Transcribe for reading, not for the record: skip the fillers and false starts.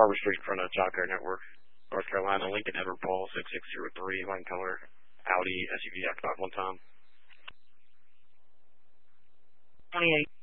Harbor Street in front of Child Care Network, North Carolina. Lincoln Edward Paul 6603, white color, Audi SUV occupied one time. 28.